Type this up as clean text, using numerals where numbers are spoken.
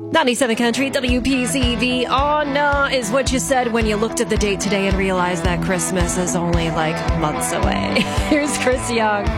97 Country, WPCV. Oh, no, is what you said when you looked at the date today and realized that Christmas is only like months away. Here's Chris Young.